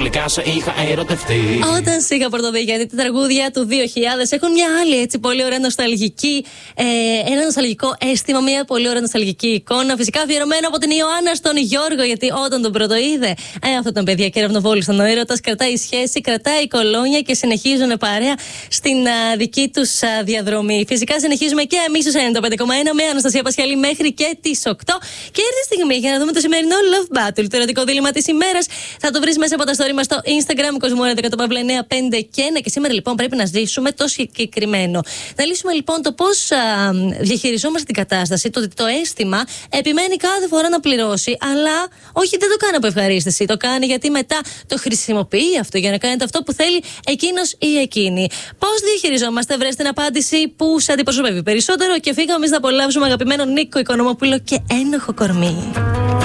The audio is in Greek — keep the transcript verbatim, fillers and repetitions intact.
τελικά σε είχα ερωτευτεί. Όταν σε είχα πρωτοδεί, γιατί τα τραγούδια του δύο χιλιάδες έχουν μια άλλη έτσι πολύ ωραία νοσταλγική, ε, ένα νοσταλγικό αίσθημα, μια πολύ ωραία νοσταλγική εικόνα. Φυσικά αφιερωμένο από την Ιωάννα στον Γιώργο, γιατί όταν τον πρώτο είδε, ε, αυτό ήταν παιδιά και ραυνοβόλησαν ο έρωτας, κρατάει σχέση, κρατάει κολόνια και συνεχίζουν παρέα στην α, δική τους διαδρομή. Φυσικά συνεχίζουμε και εμείς στους ενενήντα πέντε κόμμα ένα με Αναστασία Πασχαλή μέχρι και τις οκτώ. Και ήρθε η στιγμή για να δούμε το σημερινό Love Battle, το ερωτικό δίλημμα της ημέρας. Θα το βρεις μέσα από τα story μας στο Instagram, Κοσμόρα δέκα εννιά πέντε και ένα. Και σήμερα λοιπόν πρέπει να ζήσουμε το συγκεκριμένο. Να λύσουμε λοιπόν το πώς α, διαχειριζόμαστε την κατάσταση, το ότι το αίσθημα επιμένει κάθε φορά να πληρώσει, αλλά όχι, δεν το κάνει από ευχαρίστηση. Το κάνει γιατί μετά το χρησιμοποιεί αυτό για να κάνετε αυτό που θέλει εκείνος ή εκείνη. Πώς διαχειριζόμαστε, βρες την απάντηση που σε αντιπροσωπεύει περισσότερο και φύγαμε εμείς να απολαύσουμε αγαπημένο Νίκο Οικονομόπουλο και Ένοχο Κορμί.